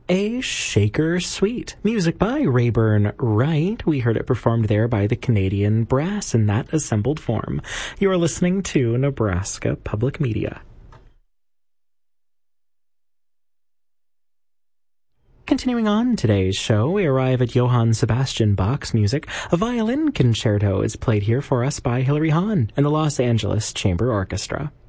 A Shaker Suite. Music by Rayburn Wright. We heard it performed there by the Canadian Brass in that assembled form. You are listening to Nebraska Public Media. Continuing on today's show, we arrive at Johann Sebastian Bach's music. A violin concerto is played here for us by Hilary Hahn and the Los Angeles Chamber Orchestra.